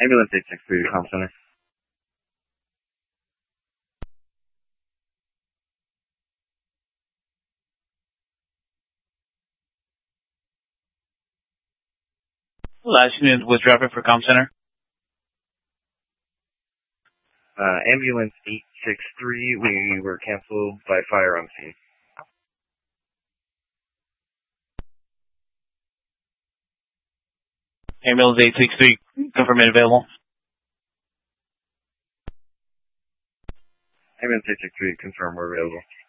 Ambulance 863 to Comm Center. Last unit was driving for Comm Center. Ambulance 863, we were canceled by fire on scene. Ambulance 863, confirm it available. Ambulance 863, confirm we're available.